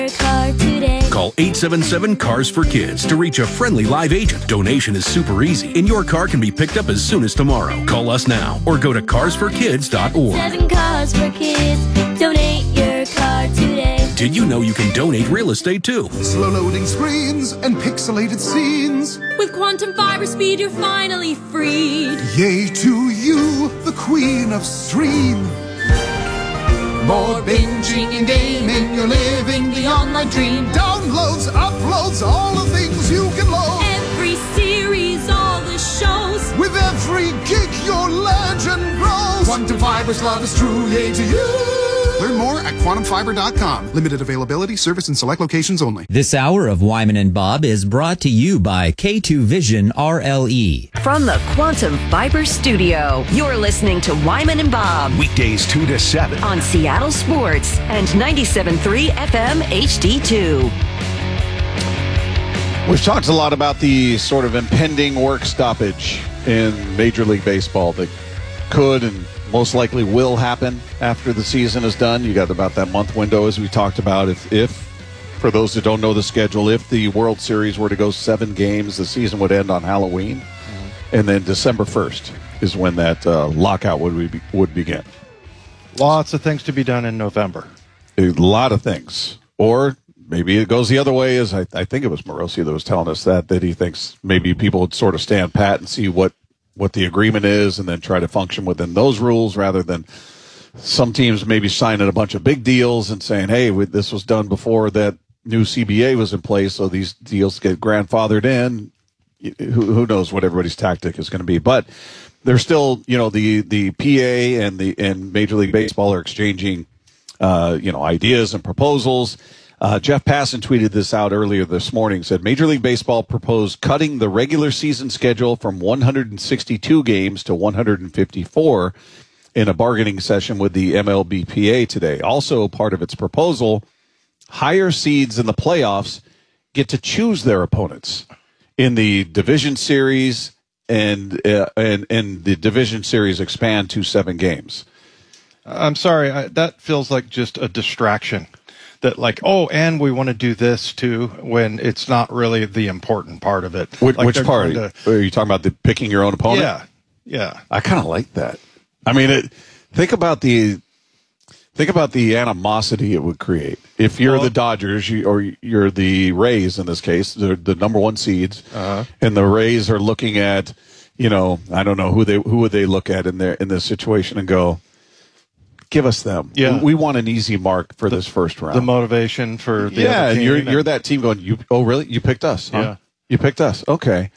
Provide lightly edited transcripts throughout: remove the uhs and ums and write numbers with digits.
car today. Call 877-CARS-FOR-KIDS to reach a friendly live agent. Donation is super easy, and your car can be picked up as soon as tomorrow. Call us now or go to carsforkids.org. 7 Cars for Kids. Donate your car today. Did you know you can donate real estate too? Slow loading screens and pixelated scenes. With quantum fiber speed, you're finally freed. Yay to you, the queen of stream. More binging and gaming, you're living the online dream. Downloads, uploads, all the things you can load. Every series, all the shows. With every gig, your legend grows. Quantum Fiber's love is true, yay to you. Learn more at quantumfiber.com. Limited availability, service in select locations only. This hour of Wyman and Bob is brought to you by K2 Vision RLE. From the Quantum Fiber Studio, you're listening to Wyman and Bob Weekdays 2 to 7 on Seattle Sports and 97.3 FM HD2. We've talked a lot about the sort of impending work stoppage in Major League Baseball that could and most likely will happen after the season is done. You got about that month window, as we talked about. If for those that don't know the schedule, if the World Series were to go 7 games, the season would end on Halloween. Mm-hmm. And then December 1st is when that lockout would begin. Lots of things to be done in November. A lot of things. Or maybe it goes the other way, as I think it was Morosi that was telling us that he thinks maybe people would sort of stand pat and see what the agreement is and then try to function within those rules rather than some teams maybe signing a bunch of big deals and saying, hey, this was done before that new CBA was in place, so these deals get grandfathered in. Who knows what everybody's tactic is going to be. But there's still, the PA and Major League Baseball are exchanging, ideas and proposals. Jeff Passan tweeted this out earlier this morning, said Major League Baseball proposed cutting the regular season schedule from 162 games to 154 in a bargaining session with the MLBPA today. Also part of its proposal, higher seeds in the playoffs get to choose their opponents in the division series and the division series expand to 7 games. I'm sorry, that feels like just a distraction. That and we want to do this too, when it's not really the important part of it. Which part? Are you talking about the picking your own opponent? Yeah. I kind of like that. I mean, think about the animosity it would create if you're the Dodgers or you're the Rays in this case, the number 1 seeds, and the Rays are looking at, I don't know who would they look at in this situation and go, give us them. Yeah. We want an easy mark for this first round. The motivation for the other team. And you're that team going, oh, really? You picked us? Huh? Yeah. You picked us. Okay.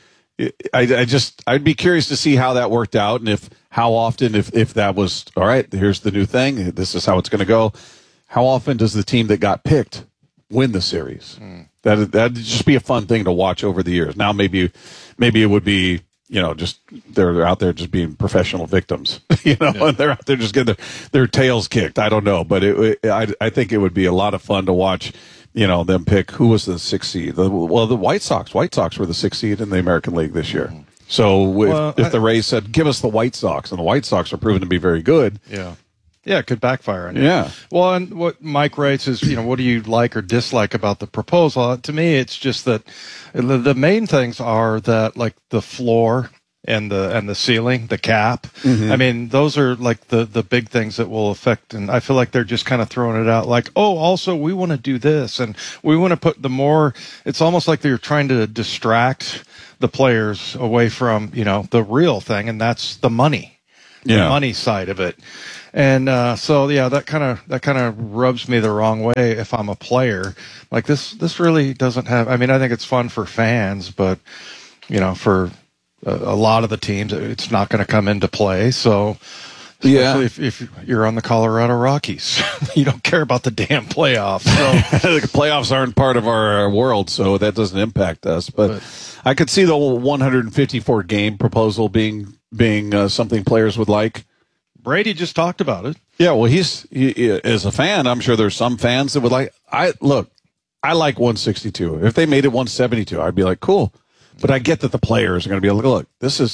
I'd be curious to see how that worked out and how often, if that was, all right, here's the new thing. This is how it's going to go. How often does the team that got picked win the series? That'd just be a fun thing to watch over the years. Now, maybe it would be, just they're out there just being professional victims, and they're out there just getting their tails kicked. I don't know, but I think it would be a lot of fun to watch, them pick who was the 6th seed. The White Sox. White Sox were the 6th seed in the American League this year. So if the Rays said, give us the White Sox, and the White Sox are proven to be very good. Yeah, it could backfire on you. Yeah. Well, and what Mike writes is, what do you like or dislike about the proposal? To me, it's just that the main things are that, like, the floor and the ceiling, the cap. Mm-hmm. I mean, those are like the big things that will affect. And I feel like they're just kind of throwing it out like, oh, also we want to do this and we want to put it's almost like they're trying to distract the players away from, the real thing. And that's the money, the money side of it. And that kind of rubs me the wrong way if I'm a player. Like this really doesn't have. I mean, I think it's fun for fans, but for a lot of the teams, it's not going to come into play. So, especially if you're on the Colorado Rockies, you don't care about the damn playoffs. So the playoffs aren't part of our world, so that doesn't impact us. But I could see the 154 game proposal being something players would like. Brady just talked about it. Yeah, well, he as a fan, I'm sure there's some fans that would like. I like 162. If they made it 172, I'd be like, cool. But I get that the players are going to be like, look, this is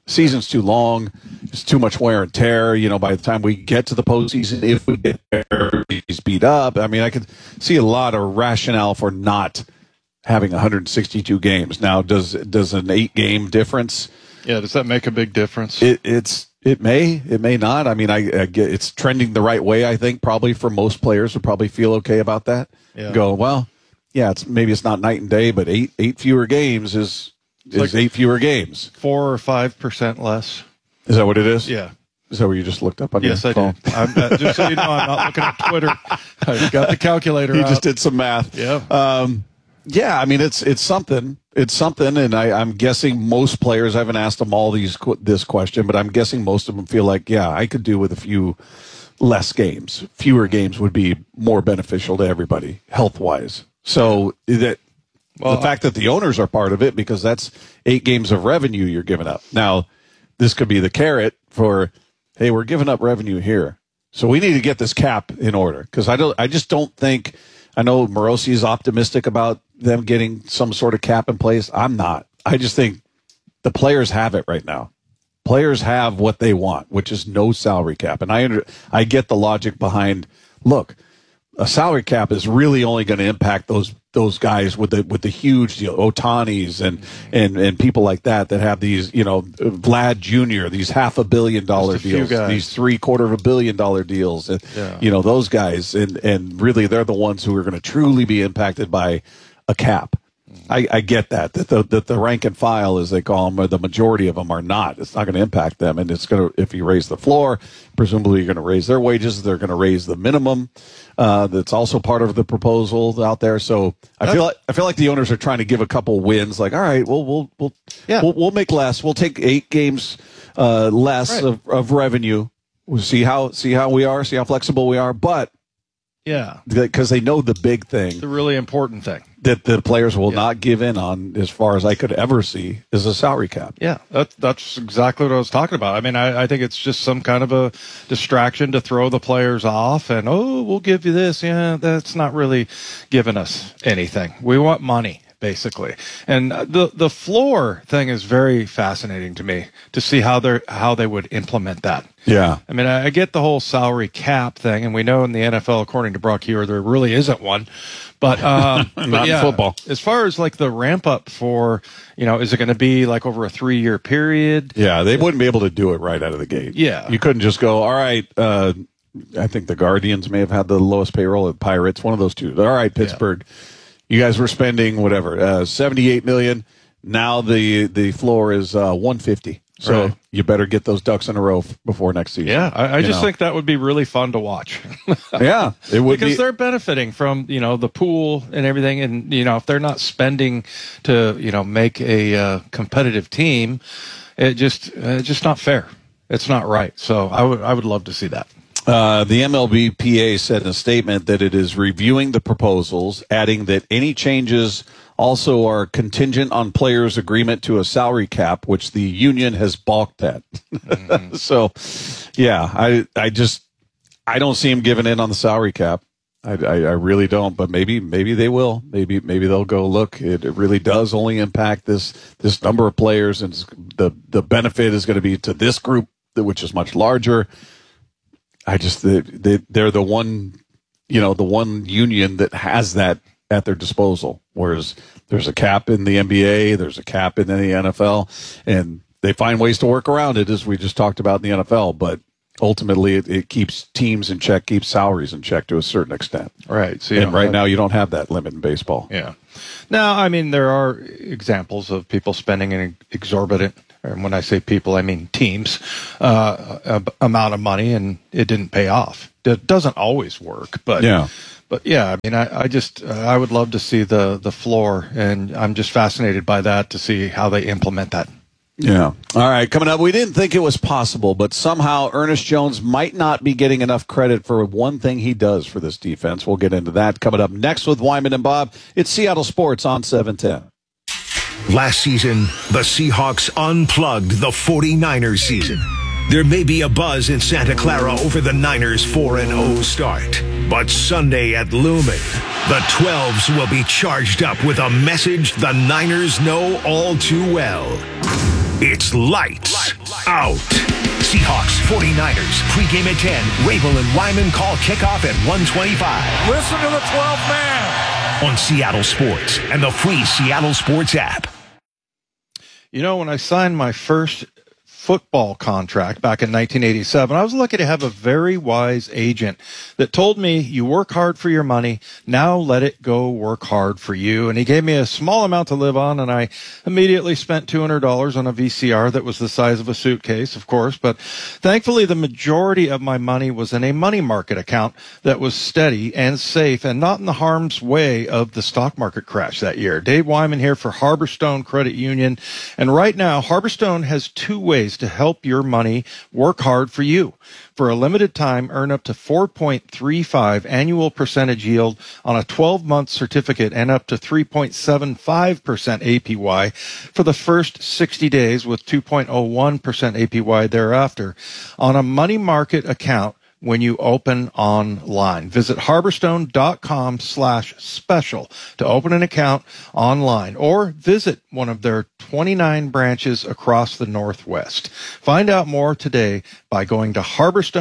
season's too long. It's too much wear and tear. By the time we get to the postseason, if we get there, he's beat up. I mean, I could see a lot of rationale for not having 162 games. Now, does an 8-game difference? Yeah, does that make a big difference? It may not. I mean, I get it's trending the right way. I think probably for most players would probably feel okay about that. Yeah. Go, well, yeah, it's not night and day, but eight fewer games is like 8 fewer games. 4 or 5% less. Is that what it is? Yeah. Is that what you just looked up on your phone? Yes, I did. Just so you know, I'm not looking at Twitter. I got the calculator You out. just did some math. Yeah. Yeah, I mean, it's something. It's something, and I'm guessing most players, I haven't asked them all this question, but I'm guessing most of them feel like, yeah, I could do with a few less games. Fewer games would be more beneficial to everybody, health-wise. So the fact that the owners are part of it, because that's 8 games of revenue you're giving up. Now, this could be the carrot for, hey, we're giving up revenue here, so we need to get this cap in order. Because I just don't think. I know Morosi is optimistic about them getting some sort of cap in place. I'm not. I just think the players have it right now. Players have what they want, which is no salary cap. And I get the logic behind, look, a salary cap is really only going to impact those guys with the huge deal, Ohtani's and people like that have these, Vlad Jr., these $500 million deals, these $750 million deals, those guys, and really they're the ones who are going to truly be impacted by a cap. I get that the rank and file, as they call them, or the majority of them are not. It's not going to impact them, and it's going to, if you raise the floor, presumably you're going to raise their wages. They're going to raise the minimum. That's also part of the proposal out there. So I feel like the owners are trying to give a couple wins. Like, all right, we'll make less. We'll take 8 games less of revenue. We'll see how we are. See how flexible we are, but. Yeah, because they know the big thing, the really important thing that the players will not give in on, as far as I could ever see, is a salary cap. Yeah, that's exactly what I was talking about. I mean, I think it's just some kind of a distraction to throw the players off, and we'll give you this. Yeah, that's not really giving us anything. We want money, basically. And the floor thing is very fascinating to me to see how they would implement that. Yeah. I mean, I get the whole salary cap thing, and we know in the NFL, according to Brock Hewer, there really isn't one. But not in football. As far as like the ramp up for, is it going to be like over a 3-year period? Yeah, they wouldn't be able to do it right out of the gate. Yeah. You couldn't just go, all right, I think the Guardians may have had the lowest payroll, the Pirates, one of those two. All right, Pittsburgh. Yeah. You guys were spending $78 million. Now the floor is $150. So you better get those ducks in a row before next season. Yeah, I just think that would be really fun to watch. Yeah, it would because they're benefiting from the pool and everything, and if they're not spending to make a competitive team, it's just not fair. It's not right. So I would love to see that. The MLBPA said in a statement that it is reviewing the proposals, adding that any changes also are contingent on players' agreement to a salary cap, which the union has balked at. Mm-hmm. So, yeah, I don't see him giving in on the salary cap. I really don't, but maybe they will. Maybe they'll go, look, it really does only impact this number of players, and the benefit is going to be to this group, which is much larger. They're the one, the one union that has that at their disposal, whereas there's a cap in the NBA, there's a cap in the NFL, and they find ways to work around it, as we just talked about in the NFL, but ultimately it keeps teams in check, keeps salaries in check to a certain extent. Right. So now you don't have that limit in baseball. Yeah. Now, I mean, there are examples of people spending an exorbitant, and when I say people, I mean teams, amount of money, and it didn't pay off. It doesn't always work, but yeah. But yeah, I mean, I would love to see the floor, and I'm just fascinated by that to see how they implement that. Yeah. All right, coming up, we didn't think it was possible, but somehow Ernest Jones might not be getting enough credit for one thing he does for this defense. We'll get into that coming up next with Wyman and Bob. It's Seattle Sports on 710. Last season, the Seahawks unplugged the 49ers season. There may be a buzz in Santa Clara over the Niners' 4-0 start. But Sunday at Lumen, the 12s will be charged up with a message the Niners know all too well. It's lights, out. Seahawks 49ers pregame at 10. Rabel and Wyman call kickoff at 1:25. Listen to the 12th man. On Seattle Sports and the free Seattle Sports app. You know, when I signed my first football contract back in 1987, I was lucky to have a very wise agent that told me, you work hard for your money, now let it go work hard for you. And he gave me a small amount to live on, and I immediately spent $200 on a VCR that was the size of a suitcase, of course. But thankfully, the majority of my money was in a money market account that was steady and safe and not in the harm's way of the stock market crash that year. Dave Wyman here for Harborstone Credit Union. And right now, Harborstone has two ways to help your money work hard for you. For a limited time, earn up to 4.35 annual percentage yield on a 12-month certificate and up to 3.75% APY for the first 60 days with 2.01% APY thereafter on a money market account when you open online. Visit harborstone.com/special to open an account online or visit one of their 29 branches across the Northwest. Find out more today by going to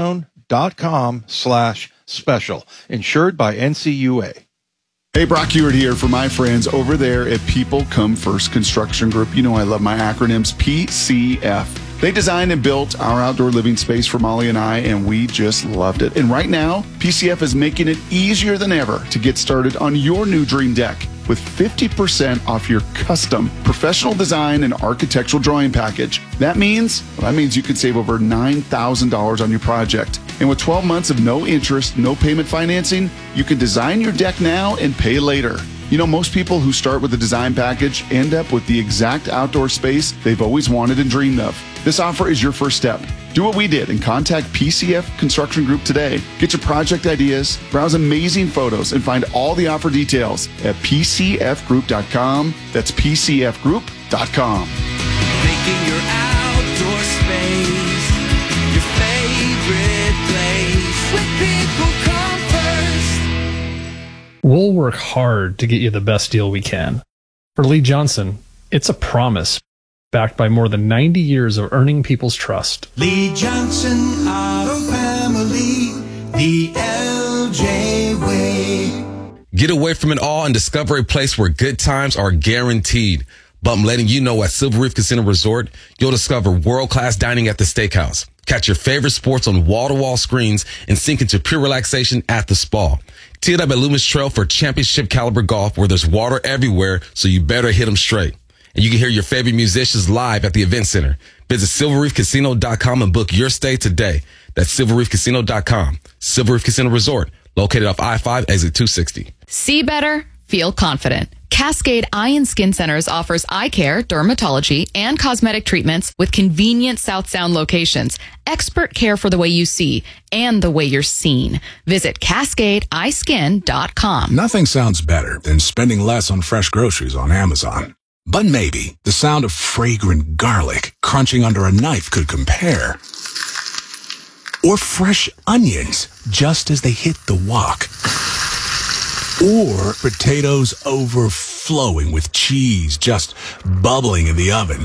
harborstone.com/special. Insured by NCUA. Hey, Brock Ewart here for my friends over there at People Come First Construction Group. You know I love my acronyms, PCF. They designed and built our outdoor living space for Molly and I, and we just loved it. And right now, PCF is making it easier than ever to get started on your new dream deck with 50% off your custom professional design and architectural drawing package. That means you could save over $9,000 on your project. And with 12 months of no interest, no payment financing, you can design your deck now and pay later. You know, most people who start with a design package end up with the exact outdoor space they've always wanted and dreamed of. This offer is your first step. Do what we did and contact PCF Construction Group today. Get your project ideas, browse amazing photos, and find all the offer details at PCFgroup.com. That's PCFgroup.com. Making your outdoor space your favorite place. With People Come First. We'll work hard to get you the best deal we can. For Lee Johnson, it's a promise backed by more than 90 years of earning people's trust. Lee Johnson Auto Family, the LJ way. Get away from it all and discover a place where good times are guaranteed. But I'm letting you know, at Silver Reef Casino Resort, you'll discover world-class dining at the steakhouse. Catch your favorite sports on wall-to-wall screens and sink into pure relaxation at the spa. Tee it up at Loomis Trail for championship caliber golf where there's water everywhere, so you better hit them straight. And you can hear your favorite musicians live at the event center. Visit silverreefcasino.com and book your stay today. That's silverreefcasino.com. Silver Reef Casino Resort, located off I-5, exit 260. See better, feel confident. Cascade Eye and Skin Centers offers eye care, dermatology, and cosmetic treatments with convenient South Sound locations. Expert care for the way you see and the way you're seen. Visit CascadeEyeSkin.com. Nothing sounds better than spending less on fresh groceries on Amazon. But maybe the sound of fragrant garlic crunching under a knife could compare. Or fresh onions just as they hit the wok. Or potatoes overflowing with cheese just bubbling in the oven.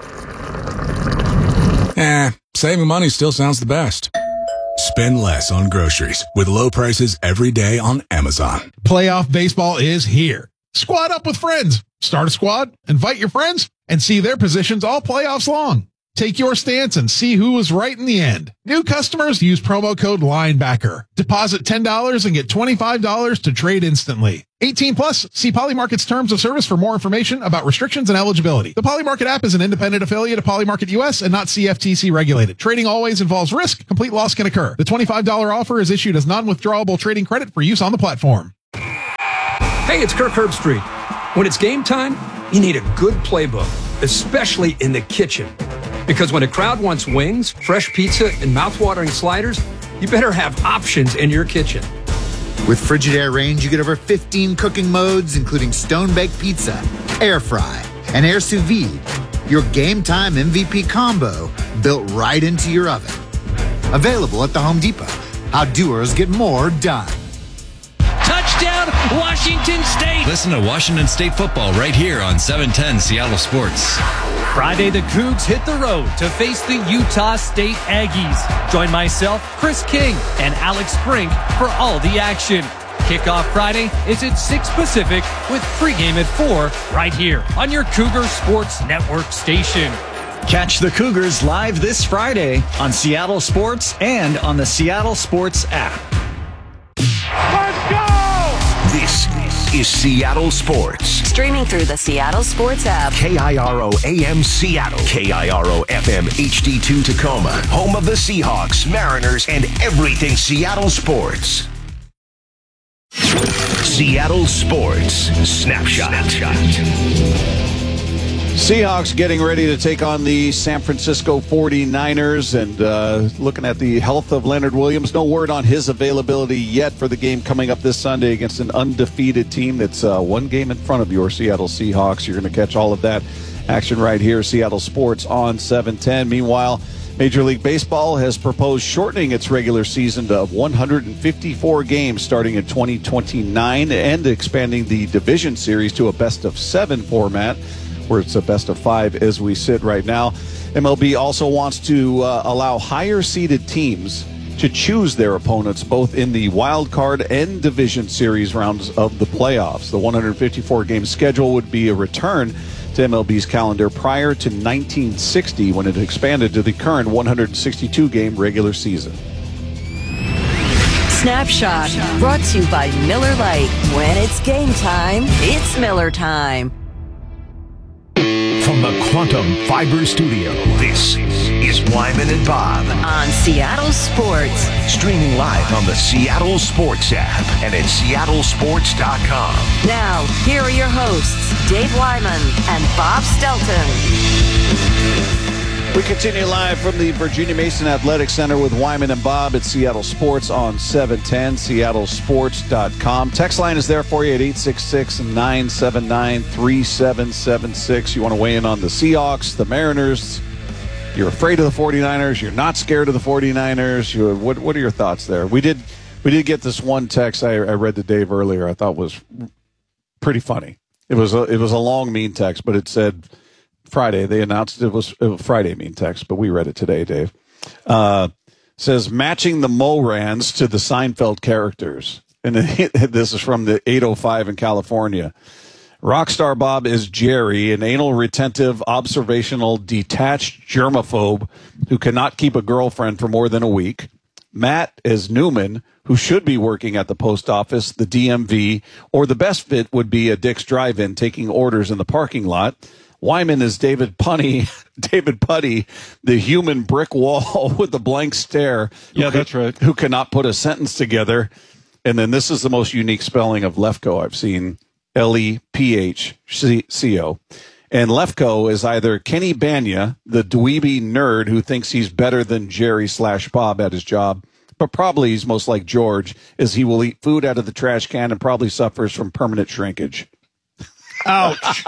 Saving money still sounds the best. Spend less on groceries with low prices every day on Amazon. Playoff baseball is here. Squad up with friends. Start a squad, invite your friends, and see their positions all playoffs long. Take your stance and see who was right in the end. New customers use promo code LINEBACKER. Deposit $10 and get $25 to trade instantly. 18 plus. See Polymarket's terms of service for more information about restrictions and eligibility. The Polymarket app is an independent affiliate of Polymarket US and not CFTC regulated. Trading always involves risk. Complete loss can occur. The $25 offer is issued as non-withdrawable trading credit for use on the platform. Hey, it's Kirk Herbstreit. When it's game time, you need a good playbook, especially in the kitchen. Because when a crowd wants wings, fresh pizza, and mouthwatering sliders, you better have options in your kitchen. With Frigidaire Range, you get over 15 cooking modes, including stone-baked pizza, air fry, and air sous vide. Your game time MVP combo built right into your oven. Available at the Home Depot. How doers get more done. Touchdown, Washington State. Listen to Washington State football right here on 710 Seattle Sports. Friday, the Cougs hit the road to face the Utah State Aggies. Join myself, Chris King, and Alex Brink for all the action. Kickoff Friday is at 6 Pacific with pregame at 4 right here on your Cougar Sports Network station. Catch the Cougars live this Friday on Seattle Sports and on the Seattle Sports app. Let's go! This is Seattle Sports. Streaming through the Seattle Sports app. KIRO AM Seattle. KIRO FM HD2 Tacoma. Home of the Seahawks, Mariners, and everything Seattle Sports. Seattle Sports Snapshot. Seahawks getting ready to take on the San Francisco 49ers, and looking at the health of Leonard Williams. No word on his availability yet for the game coming up this Sunday against an undefeated team that's one game in front of your Seattle Seahawks. You're going to catch all of that action right here, Seattle Sports on 710. Meanwhile, Major League Baseball has proposed shortening its regular season to 154 games starting in 2029 and expanding the division series to a best-of-7 format, where it's a best-of-5 as we sit right now. MLB also wants to allow higher-seeded teams to choose their opponents both in the wild card and division series rounds of the playoffs. The 154-game schedule would be a return to MLB's calendar prior to 1960, when it expanded to the current 162-game regular season. Snapshot, brought to you by Miller Lite. When it's game time, it's Miller time. From the Quantum Fiber Studio, this is Wyman and Bob on Seattle Sports. Streaming live on the Seattle Sports app and at seattlesports.com. Now, here are your hosts, Dave Wyman and Bob Stelton. We continue live from the Virginia Mason Athletic Center with Wyman and Bob at Seattle Sports on 710, seattlesports.com. Text line is there for you at 866-979-3776. You want to weigh in on the Seahawks, the Mariners. You're afraid of the 49ers. You're not scared of the 49ers. What are your thoughts there? We did get this one text I read to Dave earlier. I thought was pretty funny. It was a long, mean text, but it said Friday. They announced it was a Friday mean text, but we read it today, Dave. Says, matching the Morans to the Seinfeld characters. And this is from the 805 in California. Rockstar Bob is Jerry, an anal retentive, observational, detached germaphobe who cannot keep a girlfriend for more than a week. Matt is Newman, who should be working at the post office, the DMV, or the best fit would be a Dick's Drive-In taking orders in the parking lot. Wyman is David Putty, the human brick wall with the blank stare. Yeah, that's right. Who cannot put a sentence together. And then this is the most unique spelling of Lefko I've seen, Lephco. And Lefko is either Kenny Banya, the dweeby nerd who thinks he's better than Jerry/Bob at his job, but probably he's most like George, as he will eat food out of the trash can and probably suffers from permanent shrinkage. Ouch.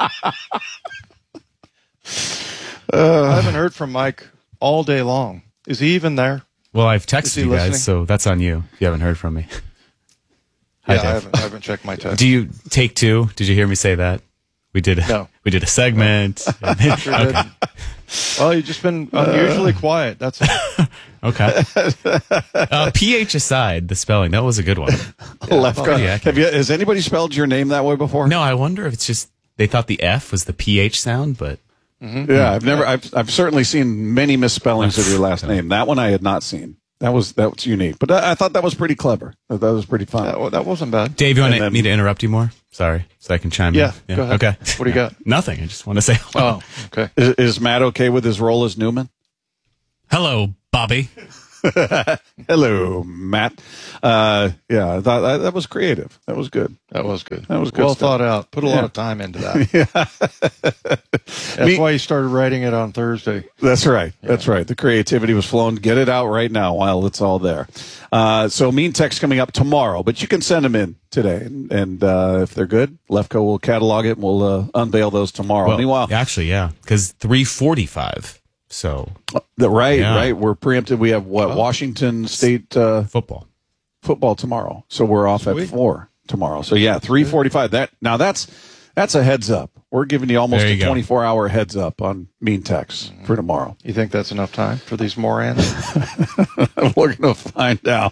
I haven't heard from Mike all day long. Is he even there? Well, I've texted you guys, so that's on you if you haven't heard from me. Yeah, I haven't checked my text. Do you take two? Did you hear me say that? We did a segment. Sure did. Well, you've just been unusually quiet. That's okay. PH aside, the spelling, that was a good one. Has anybody spelled your name that way before? No, I wonder if it's just they thought the F was the PH sound, but yeah, I've certainly seen many misspellings of your last name. That one I had not seen. That was unique, but I thought that was pretty clever. That was pretty fun. That wasn't bad. Dave, you want me to interrupt you more? Sorry, so I can chime in. Yeah, go ahead. Okay. What do you got? Nothing. I just want to say hello. Oh, okay. Is Matt okay with his role as Newman? Hello, Bobby. Hello, Matt. Yeah, I thought that was creative. That was good. That was good. Well thought out. Put a lot of time into that. That's why you started writing it on Thursday. That's right. Yeah. That's right. The creativity was flowing. Get it out right now while it's all there. So mean text coming up tomorrow, but you can send them in today. And if they're good, Lefko will catalog it and we'll unveil those tomorrow. Well, Meanwhile, actually, yeah, because 3:45. So right. We're preempted. We have Washington State football tomorrow. So we're off at 4. tomorrow. So yeah, 3:45. That's a heads up. We're giving you almost a 24-hour heads up on Mean Text for tomorrow. You think that's enough time for these Morans? We're going to find out.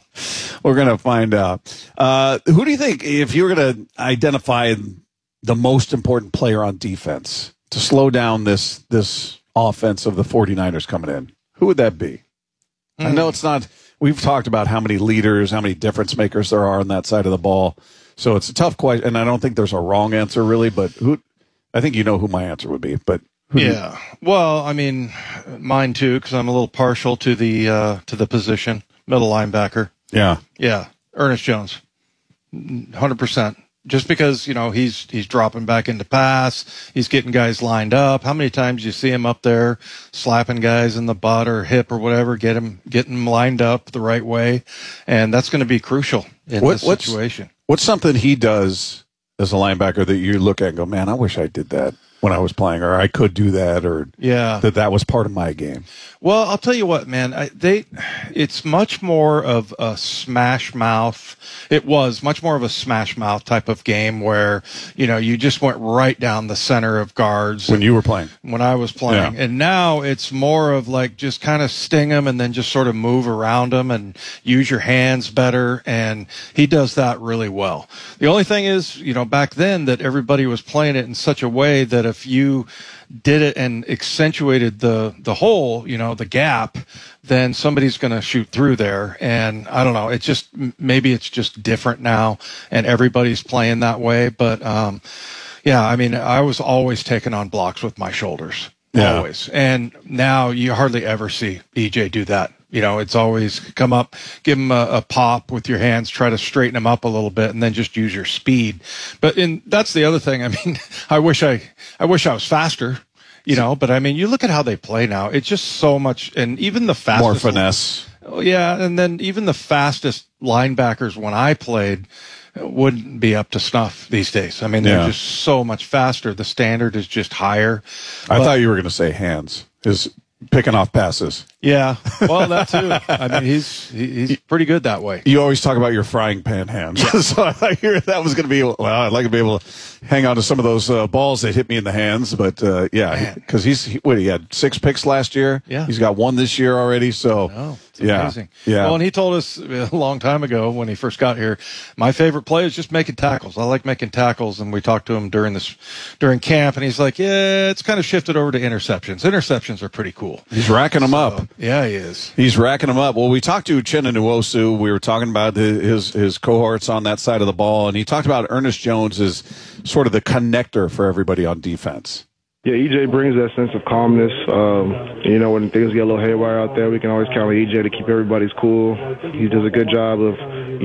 Who do you think, if you were going to identify the most important player on defense to slow down this offense of the 49ers coming in, who would that be? I know it's not. We've talked about how many leaders, how many difference makers there are on that side of the ball. So it's a tough question, and I don't think there's a wrong answer really, but I think you know who my answer would be, but yeah. Well, I mean, mine too, because I'm a little partial to the position, middle linebacker. Yeah. Yeah. Ernest Jones. 100%. Just because, he's dropping back into pass, he's getting guys lined up. How many times you see him up there slapping guys in the butt or hip or whatever, getting them lined up the right way, and that's going to be crucial in this situation. What's something he does as a linebacker that you look at and go, man, I wish I did that when I was playing, or I could do that, or that was part of my game? Well, I'll tell you what, man. It's much more of a smash mouth. It was much more of a smash mouth type of game where you just went right down the center of guards when you were playing. When I was playing, and now it's more of like just kind of sting them and then just sort of move around them and use your hands better. And he does that really well. The only thing is, back then that everybody was playing it in such a way that if you did it and accentuated the hole, the gap, then somebody's going to shoot through there. And I don't know, maybe it's just different now and everybody's playing that way. But, I was always taking on blocks with my shoulders, always. And now you hardly ever see EJ do that. It's always come up, give him a pop with your hands, try to straighten him up a little bit, and then just use your speed. But that's the other thing. I mean, I wish I was faster, but I mean, you look at how they play now. It's just so much, and even the fastest. More finesse. Yeah, and then even the fastest linebackers when I played wouldn't be up to snuff these days. I mean, they're just so much faster. The standard is just higher. I thought you were going to say hands. Is picking off passes. Yeah, well, that too. I mean, he's pretty good that way. You always talk about your frying pan hands. So I thought that was going to be, I'd like to be able to hang on to some of those balls that hit me in the hands. But, because he had 6 picks last year. Yeah. He's got 1 this year already. So, it's amazing. Yeah. Well, and he told us a long time ago when he first got here, my favorite play is just making tackles. I like making tackles. And we talked to him during camp, and he's like, yeah, it's kind of shifted over to interceptions. Interceptions are pretty cool. He's racking them up. Yeah, he is. He's racking them up. Well, we talked to Uchenna Nwosu. We were talking about his cohorts on that side of the ball, and he talked about Ernest Jones as sort of the connector for everybody on defense. Yeah, EJ brings that sense of calmness. When things get a little haywire out there, we can always count on EJ to keep everybody's cool. He does a good job of,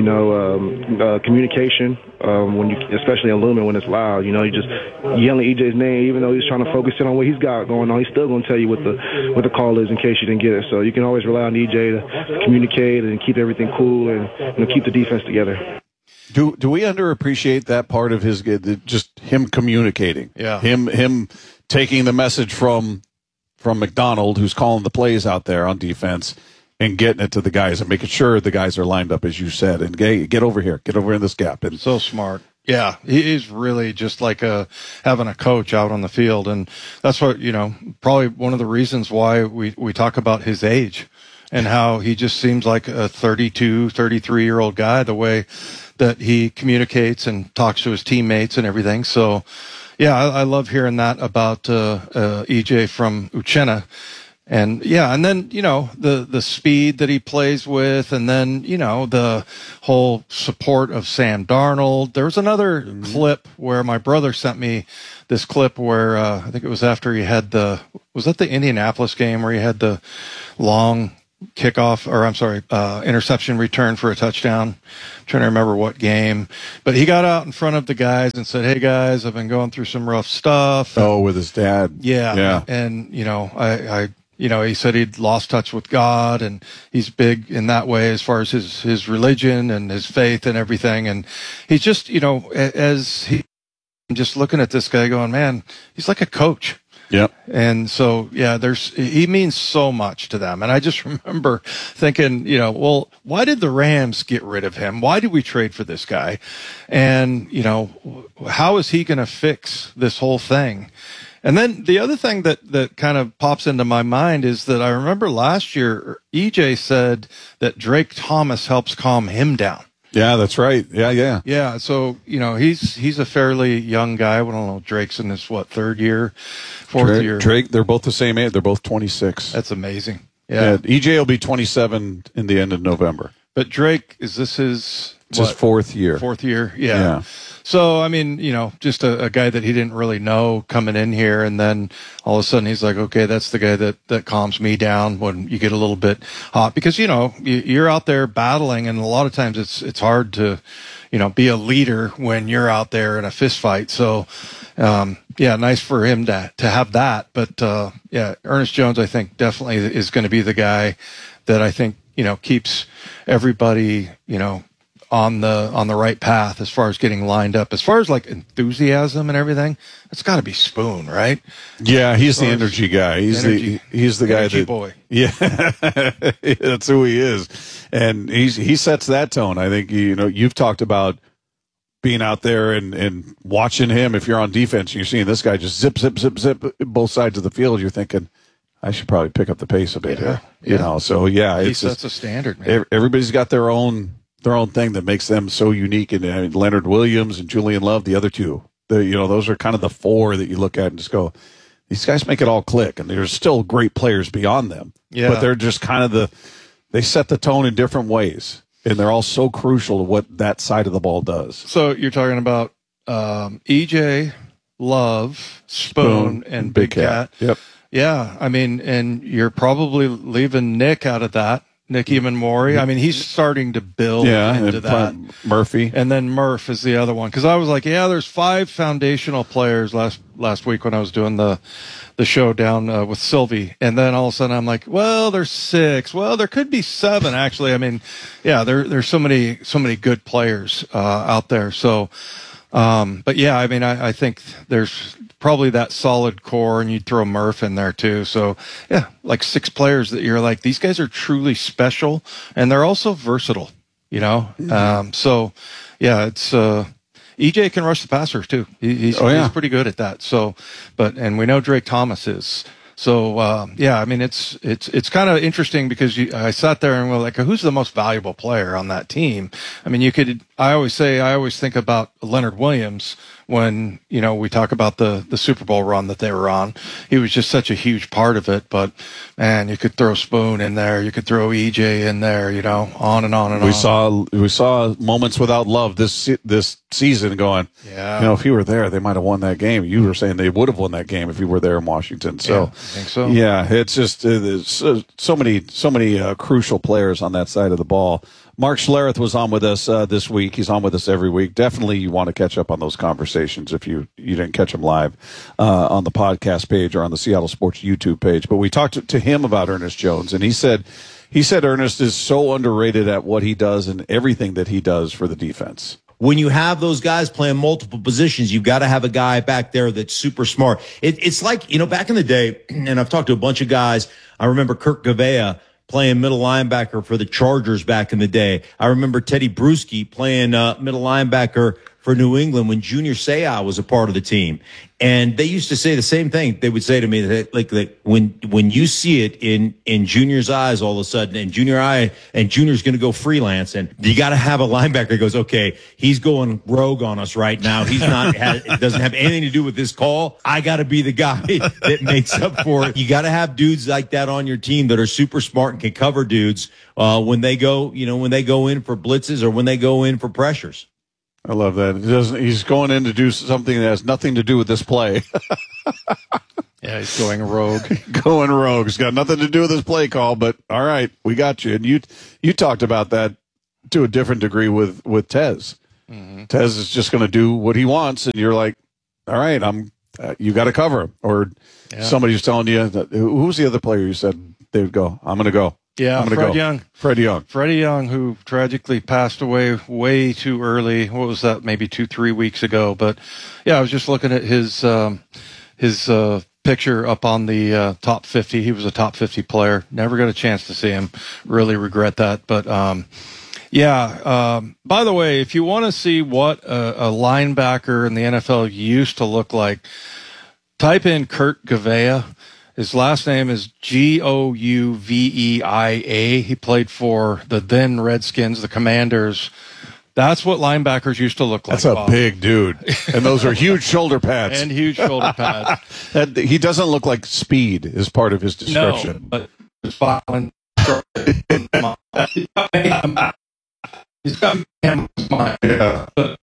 communication, especially in Lumen when it's loud. You just yelling EJ's name, even though he's trying to focus in on what he's got going on, he's still going to tell you what the call is in case you didn't get it. So you can always rely on EJ to communicate and keep everything cool and keep the defense together. Do we underappreciate that part of his, just him communicating? Yeah. Him taking the message from McDonald, who's calling the plays out there on defense, and getting it to the guys and making sure the guys are lined up, as you said, and get over here, get over in this gap. And so smart. Yeah, he's really just like having a coach out on the field. And that's what, probably one of the reasons why we talk about his age and how he just seems like a 32, 33-year-old guy, the way that he communicates and talks to his teammates and everything. So, yeah, I love hearing that about EJ from Uchenna. And then, the speed that he plays with, and then, the whole support of Sam Darnold. There was another clip where my brother sent me this clip where I think it was after he had was that the Indianapolis game where he had the long interception return for a touchdown. I'm trying to remember what game, but he got out in front of the guys and said, "Hey guys, I've been going through some rough stuff." Oh, with his dad. Yeah. And, he said he'd lost touch with God, and he's big in that way as far as his religion and his faith and everything. And he's just, I'm just looking at this guy going, man, he's like a coach. Yep. And so, yeah, he means so much to them. And I just remember thinking, well, why did the Rams get rid of him? Why did we trade for this guy? And, how is he going to fix this whole thing? And then the other thing that kind of pops into my mind is that I remember last year, EJ said that Drake Thomas helps calm him down. Yeah, that's right. Yeah. Yeah. So, he's a fairly young guy. I don't know. Drake's in his, fourth year? Drake, they're both the same age. They're both 26. That's amazing. Yeah. EJ will be 27 in the end of November. But Drake, is this his fourth year? Fourth year. Yeah. So, I mean, just a guy that he didn't really know coming in here. And then all of a sudden he's like, okay, that's the guy that calms me down when you get a little bit hot, because, you're out there battling, and a lot of times it's hard to, be a leader when you're out there in a fist fight. So, nice for him to have that. But, Ernest Jones, I think, definitely is going to be the guy that I think, keeps everybody, on the right path as far as getting lined up. As far as like enthusiasm and everything, it's got to be Spoon, right? Yeah, he's the energy guy. He's the guy energy boy. Yeah, that's who he is, and he sets that tone. I think you've talked about being out there and watching him. If you're on defense and you're seeing this guy just zip both sides of the field, you're thinking, I should probably pick up the pace a bit here. So he sets a standard, man. Everybody's got their own thing that makes them so unique. And Leonard Williams and Julian Love, the other two, those are kind of the four that you look at and just go, these guys make it all click. And there's still great players beyond them. Yeah. But they're just kind of they set the tone in different ways. And they're all so crucial to what that side of the ball does. So you're talking about EJ, Love, Spoon, and Big Cat. Yep. Yeah. I mean, and you're probably leaving Nick out of that. Nick Eamon-Maury. I mean, he's starting to build into that. Murphy. And then Murph is the other one. Because I was like, there's 5 foundational players last week when I was doing the show down with Sylvie. And then all of a sudden I'm like, well, there's 6. Well, there could be 7, actually. I mean, there's so many good players out there. So, but yeah, I mean, I think there's probably that solid core, and you'd throw Murph in there too. So yeah, like 6 players that you're like, these guys are truly special, and they're also versatile, So yeah, it's, EJ can rush the passer too. He's pretty good at that. So, and we know Drake Thomas is. So, I mean, it's kind of interesting because I sat there and was like, who's the most valuable player on that team? I mean, I always think about Leonard Williams when, we talk about the Super Bowl run that they were on. He was just such a huge part of it, but man, you could throw Spoon in there. You could throw EJ in there, on and on and on. We saw moments without Love this season going, if he were there, they might have won that game. You were saying they would have won that game if he were there in Washington. So, I think so. Yeah, it's just, there's so many crucial players on that side of the ball. Mark Schlereth was on with us this week. He's on with us every week. Definitely you want to catch up on those conversations if you didn't catch them live on the podcast page or on the Seattle Sports YouTube page. But we talked to him about Ernest Jones, and he said Ernest is so underrated at what he does and everything that he does for the defense. When you have those guys playing multiple positions, you've got to have a guy back there that's super smart. It's like, back in the day, and I've talked to a bunch of guys. I remember Kirk Gavea playing middle linebacker for the Chargers back in the day. I remember Teddy Bruschi playing middle linebacker for New England when Junior Seau was a part of the team. And they used to say the same thing. They would say to me that when you see it in Junior's eyes all of a sudden, and Junior's going to go freelance, and you got to have a linebacker that goes, okay, he's going rogue on us right now. He's not, it doesn't have anything to do with this call. I got to be the guy that makes up for it. You got to have dudes like that on your team that are super smart and can cover dudes when they go in for blitzes or when they go in for pressures. I love that. He's going in to do something that has nothing to do with this play. Yeah, he's going rogue. Going rogue. It's got nothing to do with this play call, but all right, we got you. And you talked about that to a different degree with Tez. Mm-hmm. Tez is just going to do what he wants, and you're like, all right, you got to cover him. Or somebody's telling you, who's the other player you said they would go? I'm going to go. Yeah, Freddie Young, who tragically passed away way too early. What was that? Maybe 2-3 weeks ago. But yeah, I was just looking at his picture up on the top 50. He was a top 50 player. Never got a chance to see him. Really regret that. But by the way, if you want to see what a linebacker in the NFL used to look like, type in Kurt Gouveia. His last name is Gouveia. He played for the then Redskins, the Commanders. That's what linebackers used to look like. That's a big dude. And those are huge shoulder pads. And huge shoulder pads. He doesn't look like speed is part of his description. No, but he's violent. He's got me in his mind. Yeah. But,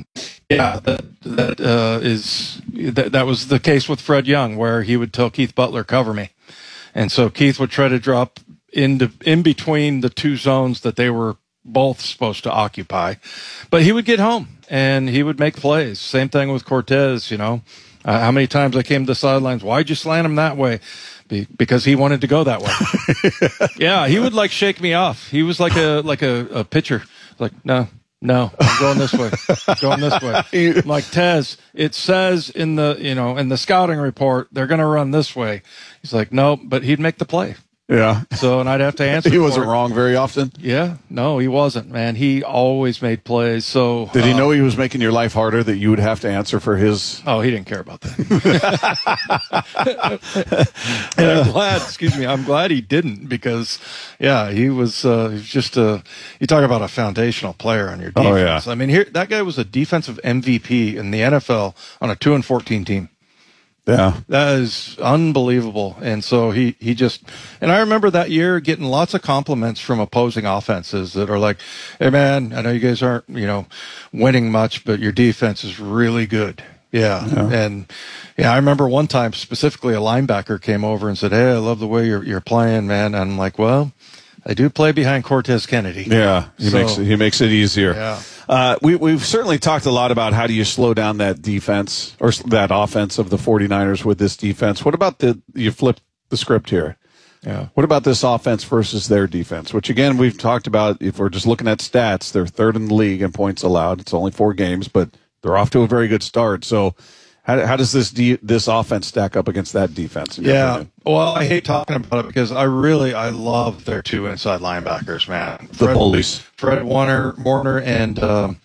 that was the case with Fred Young, where he would tell Keith Butler, cover me. And so Keith would try to drop in between the two zones that they were both supposed to occupy. But he would get home and he would make plays. Same thing with Cortez, how many times I came to the sidelines, why'd you slant him that way? Because he wanted to go that way. Yeah, he would shake me off. He was like a pitcher. Like, no, I'm going this way. I'm going this way. I'm like, Tez, it says in the scouting report, they're going to run this way. He's like, no, but he'd make the play. Yeah. So, and I'd have to answer. He wasn't wrong very often. Yeah. No, he wasn't, man. He always made plays. So, did he know he was making your life harder, that you would have to answer for his? Oh, he didn't care about that. And I'm glad he didn't, because, yeah, he was just you talk about a foundational player on your defense. Oh, yeah. I mean, that guy was a defensive MVP in the NFL on a 2-14 team. Yeah. That is unbelievable. And so he just, and I remember that year getting lots of compliments from opposing offenses that are like, hey man, I know you guys aren't, winning much, but your defense is really good. Yeah. And I remember one time specifically a linebacker came over and said, hey, I love the way you're playing, man. And I'm like, well, I do play behind Cortez Kennedy. Yeah. He makes it easier. Yeah. We've certainly talked a lot about how do you slow down that defense or that offense of the 49ers with this defense. What about you flip the script here? Yeah. What about this offense versus their defense? Which again, we've talked about, if we're just looking at stats, they're third in the league in points allowed. It's only 4 games, but they're off to a very good start. So how does this offense stack up against that defense? Yeah. Well, I hate talking about it because I love their 2 inside linebackers, man. The bullies. Fred Warner and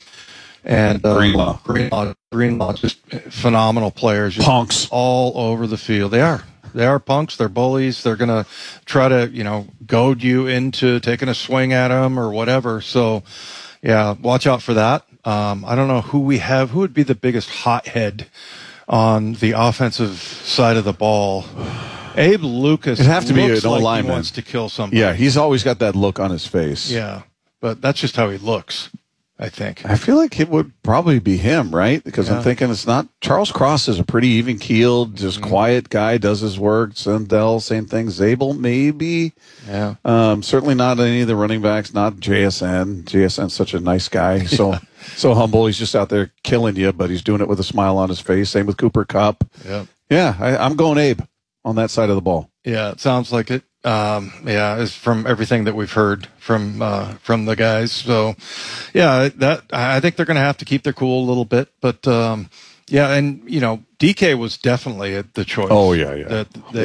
Greenlaw, just phenomenal players. Just punks all over the field. They are punks. They're bullies. They're going to try to, goad you into taking a swing at them or whatever. So, yeah, watch out for that. I don't know who we have. Who would be the biggest hothead on the offensive side of the ball? Abe Lucas. It'd have to be an like lineman. He wants to kill somebody. Yeah, he's always got that look on his face. Yeah, but that's just how he looks, I think. I feel like it would probably be him, right? Because I'm thinking it's not. Charles Cross is a pretty even-keeled, just quiet guy, does his work. Sandell, same thing. Zabel, maybe. Yeah. Certainly not any of the running backs, not JSN. JSN's such a nice guy. So humble. He's just out there killing you, but he's doing it with a smile on his face. Same with Cooper Kupp. Yeah. Yeah, I'm going Abe on that side of the ball. Yeah, it sounds like it. It's from everything that we've heard from the guys. So, yeah, I think they're going to have to keep their cool a little bit. But, and, DK was definitely the choice. Oh, yeah.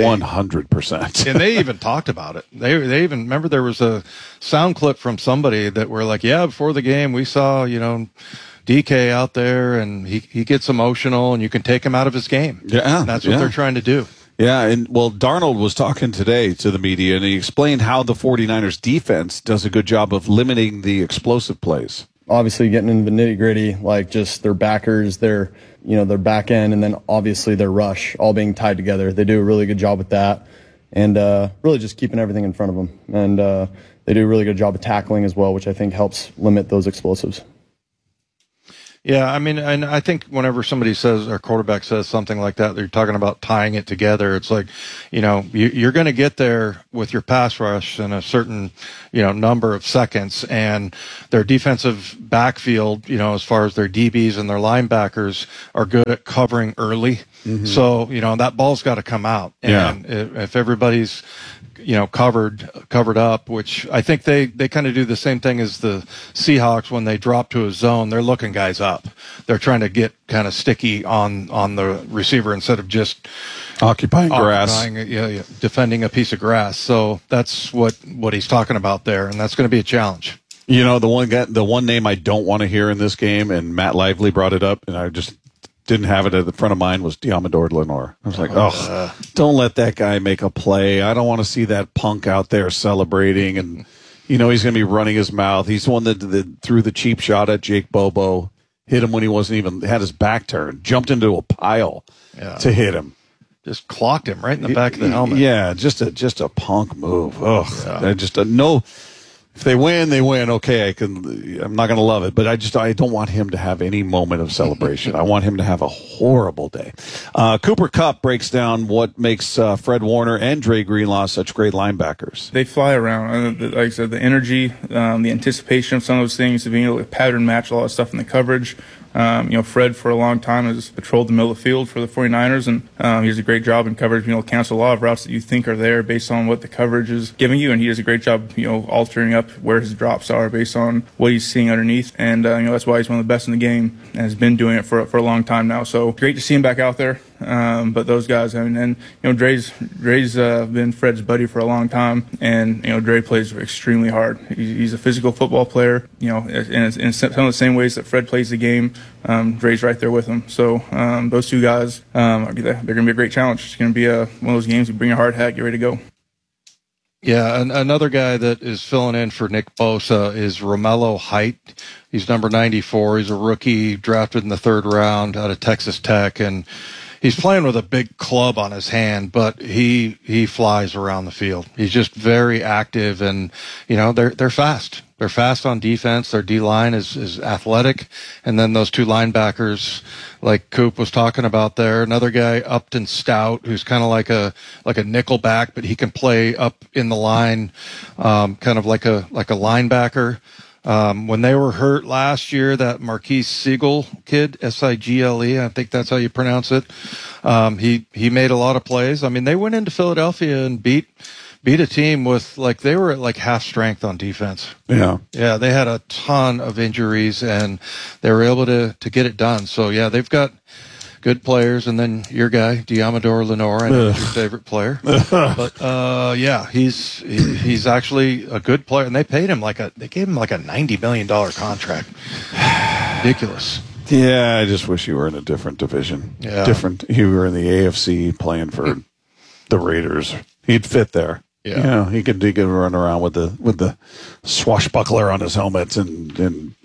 100%. And they even talked about it. They even, remember there was a sound clip from somebody that were like, yeah, before the game we saw, DK out there and he gets emotional and you can take him out of his game. Yeah. And that's what they're trying to do. Yeah, and Darnold was talking today to the media, and he explained how the 49ers defense does a good job of limiting the explosive plays. Obviously, getting into the nitty-gritty, like just their backers, their back end, and then obviously their rush, all being tied together. They do a really good job with that, and really just keeping everything in front of them. And they do a really good job of tackling as well, which I think helps limit those explosives. Yeah, I mean, and I think whenever somebody says, or quarterback says something like that, they're talking about tying it together. It's like, you're going to get there with your pass rush in a certain, number of seconds, and their defensive backfield, as far as their DBs and their linebackers are good at covering early. Mm-hmm. So, that ball's got to come out. And if everybody's covered up, which I think they kind of do the same thing as the Seahawks when they drop to a zone. They're looking guys up. They're trying to get kind of sticky on the receiver instead of just occupying grass, defending a piece of grass. So that's what he's talking about there, and that's going to be a challenge. You know, the one name I don't want to hear in this game, and Matt Lively brought it up, and I just didn't have it at the front of mind, was Diamador Lenore. I was like, don't let that guy make a play. I don't want to see that punk out there celebrating, and he's going to be running his mouth. He's the one that threw the cheap shot at Jake Bobo, hit him when he wasn't even had his back turned, jumped into a pile to hit him. Just clocked him right in the back of the helmet. Yeah, just a punk move. No. If they win, they win. Okay, I'm not going to love it, but I don't want him to have any moment of celebration. I want him to have a horrible day. Cooper Kupp breaks down what makes Fred Warner and Dre Greenlaw such great linebackers. They fly around. Like I said, the energy, the anticipation of some of those things, being able to pattern match a lot of stuff in the coverage. Fred for a long time has patrolled the middle of the field for the 49ers, and he does a great job in coverage. Cancel a lot of routes that you think are there based on what the coverage is giving you, and he does a great job, altering up where his drops are based on what he's seeing underneath. And that's why he's one of the best in the game and has been doing it for a long time now. So great to see him back out there. But those guys, Dre's been Fred's buddy for a long time, and Dre plays extremely hard. He's a physical football player, and in some of the same ways that Fred plays the game. Dre's right there with him. So those two guys, they're going to be a great challenge. It's going to be one of those games you bring a hard hat, get ready to go. Yeah, and another guy that is filling in for Nick Bosa is Romello Height. He's number 94. He's a rookie drafted in the 3rd round out of Texas Tech, and he's playing with a big club on his hand, but he flies around the field. He's just very active, and they're fast. They're fast on defense. Their D-line is athletic, and then those two linebackers, like Coop was talking about there. Another guy, Upton Stout, who's kind of like a nickel back, but he can play up in the line, kind of like a linebacker. When they were hurt last year, that Marquise Sigle kid, Sigle, I think that's how you pronounce it. He made a lot of plays. They went into Philadelphia and beat a team with they were at half strength on defense. Yeah. Yeah. They had a ton of injuries and they were able to get it done. So yeah, they've got good players. And then your guy, Diamador Lenore, I know your favorite player, but, he's actually a good player, and they paid him they gave him a $90 million contract. Ridiculous. Yeah. I just wish you were in a different division. Yeah. You were in the AFC playing for the Raiders. He'd fit there. Yeah. He could run around with the swashbuckler on his helmet and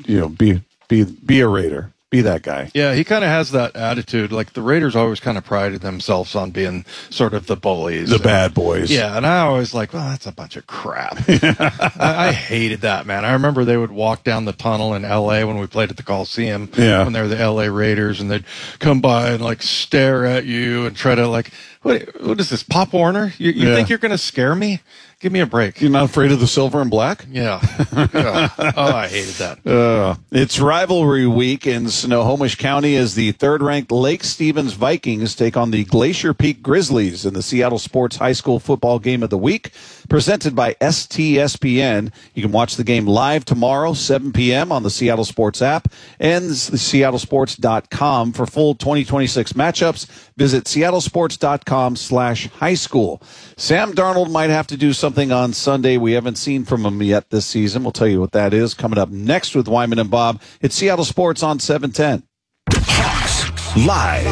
be a Raider. Be that guy. Yeah, he kind of has that attitude. The Raiders always kind of prided themselves on being sort of the bullies. The bad boys. Yeah, and I always that's a bunch of crap. I hated that, man. I remember they would walk down the tunnel in L.A. when we played at the Coliseum when they were the L.A. Raiders, and they'd come by and, stare at you and try to, what is this, Pop Warner? You think you're going to scare me? Give me a break. You're not afraid of the silver and black? Yeah. Oh, I hated that. It's rivalry week in Snohomish County as the 3rd-ranked Lake Stevens Vikings take on the Glacier Peak Grizzlies in the Seattle Sports High School Football Game of the Week, presented by STSPN. You can watch the game live tomorrow, 7 p.m. on the Seattle Sports app and the seattlesports.com. For full 2026 matchups, visit seattlesports.com/highschool. Sam Darnold might have to do something on Sunday we haven't seen from him yet this season. We'll tell you what that is coming up next with Wyman and Bob. It's Seattle Sports on 710. Hawks Live.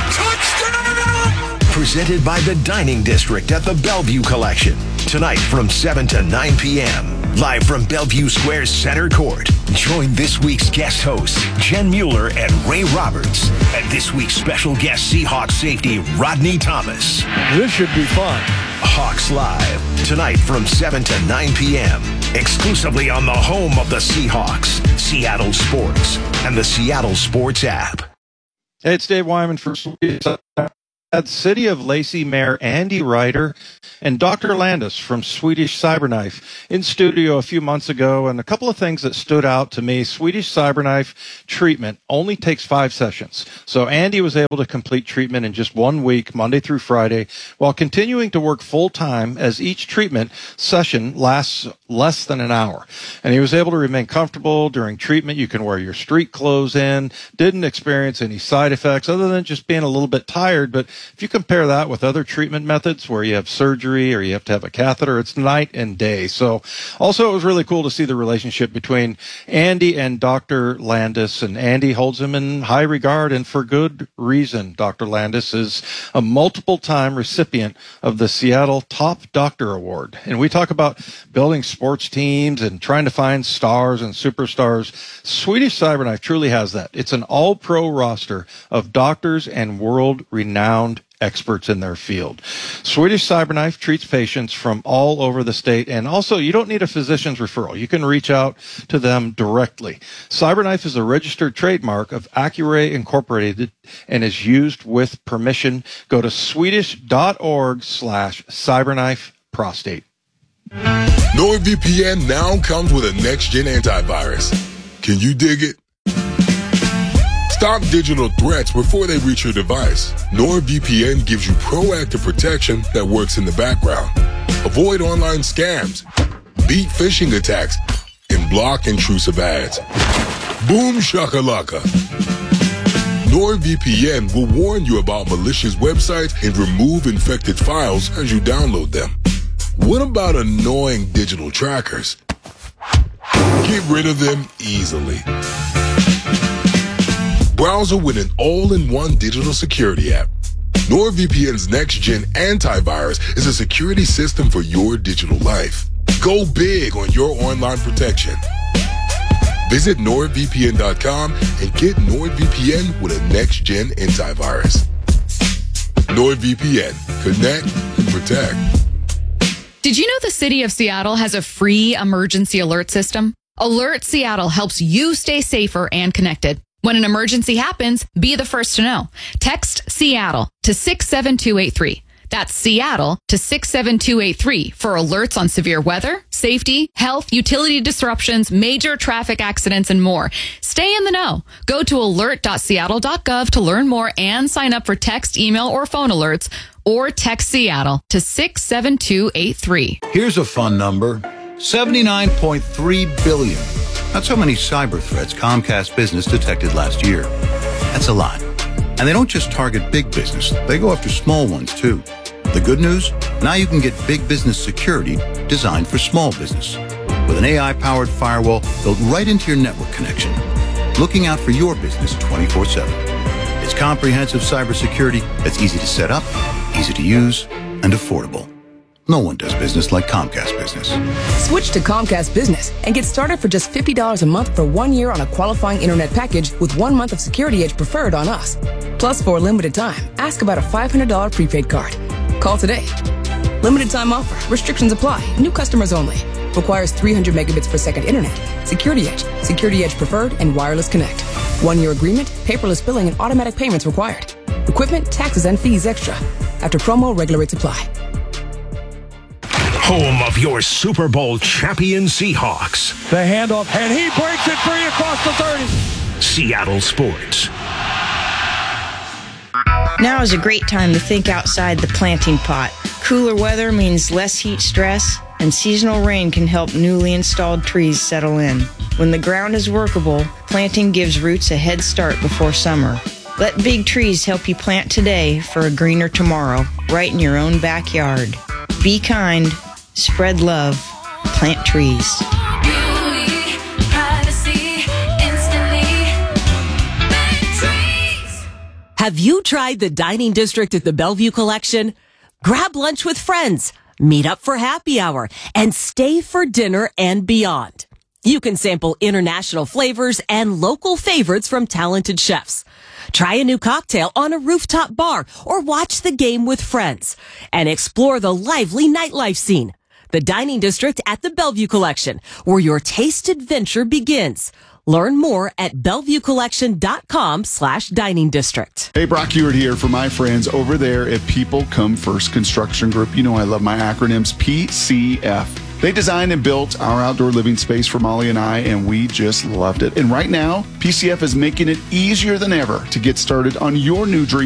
Touchdown! Presented by the Dining District at the Bellevue Collection. Tonight from 7 to 9 p.m. Live from Bellevue Square's Center Court. Join this week's guest hosts, Jen Mueller and Ray Roberts. And this week's special guest Seahawks safety, Rodney Thomas. This should be fun. Hawks Live. Tonight from 7 to 9 p.m. Exclusively on the home of the Seahawks, Seattle Sports, and the Seattle Sports app. Hey, it's Dave Wyman for City of Lacey Mayor Andy Ryder and Dr. Landis from Swedish Cyberknife in studio a few months ago, and a couple of things that stood out to me. Swedish Cyberknife treatment only takes 5 sessions. So Andy was able to complete treatment in just 1 week, Monday through Friday, while continuing to work full-time as each treatment session lasts less than an hour. And he was able to remain comfortable during treatment. You can wear your street clothes in, didn't experience any side effects other than just being a little bit tired. But if you compare that with other treatment methods where you have surgery or you have to have a catheter, it's night and day. So also it was really cool to see the relationship between Andy and Dr. Landis, and Andy holds him in high regard, and for good reason. Dr. Landis is a multiple-time recipient of the Seattle Top Doctor Award. And we talk about building sports teams and trying to find stars and superstars. Swedish Cyberknife truly has that. It's an all-pro roster of doctors and world-renowned experts in their field. Swedish Cyberknife treats patients from all over the state, and also you don't need a physician's referral. You can reach out to them directly. Cyberknife is a registered trademark of Accuray Incorporated and is used with permission. Go to swedish.org/cyberknifeprostate. NordVPN now comes with a next-gen antivirus. Can you dig it? Stop digital threats before they reach your device. NordVPN gives you proactive protection that works in the background. Avoid online scams, beat phishing attacks, and block intrusive ads. Boom shakalaka. NordVPN will warn you about malicious websites and remove infected files as you download them. What about annoying digital trackers? Get rid of them easily. Browser with an all-in-one digital security app. NordVPN's next-gen antivirus is a security system for your digital life. Go big on your online protection. Visit NordVPN.com and get NordVPN with a next-gen antivirus. NordVPN. Connect and protect. Did you know the city of Seattle has a free emergency alert system? Alert Seattle helps you stay safer and connected. When an emergency happens, be the first to know. Text Seattle to 67283. That's Seattle to 67283 for alerts on severe weather, safety, health, utility disruptions, major traffic accidents, and more. Stay in the know. Go to alert.seattle.gov to learn more and sign up for text, email, or phone alerts, or text Seattle to 67283. Here's a fun number. 79.3 billion. That's how many cyber threats Comcast Business detected last year. That's a lot. And they don't just target big business. They go after small ones, too. The good news? Now you can get big business security designed for small business. With an AI-powered firewall built right into your network connection. Looking out for your business 24/7. It's comprehensive cybersecurity that's easy to set up, easy to use, and affordable. No one does business like Comcast Business. Switch to Comcast Business and get started for just $50 a month for 1 year on a qualifying internet package with 1 month of Security Edge Preferred on us. Plus, for a limited time, ask about a $500 prepaid card. Call today. Limited time offer. Restrictions apply. New customers only. Requires 300 megabits per second internet. Security Edge, Security Edge Preferred, and Wireless Connect. 1 year agreement, paperless billing, and automatic payments required. Equipment, taxes, and fees extra. After promo, regular rates apply. Home of your Super Bowl champion Seahawks. The handoff, and he breaks it free across the 30. Seattle Sports. Now is a great time to think outside the planting pot. Cooler weather means less heat stress, and seasonal rain can help newly installed trees settle in. When the ground is workable, planting gives roots a head start before summer. Let big trees help you plant today for a greener tomorrow, right in your own backyard. Be kind. Spread love. Plant trees. Beauty, privacy, instantly. Trees. Have you tried the dining district at the Bellevue Collection? Grab lunch with friends, meet up for happy hour, and stay for dinner and beyond. You can sample international flavors and local favorites from talented chefs. Try a new cocktail on a rooftop bar or watch the game with friends and explore the lively nightlife scene. The Dining District at the Bellevue Collection, where your taste adventure begins. Learn more at BellevueCollection.com/dining district. Hey, Brock Ewart here for my friends over there at People Come First Construction Group. You know I love my acronyms, PCF. They designed and built our outdoor living space for Molly and I, and we just loved it. And right now, PCF is making it easier than ever to get started on your new dream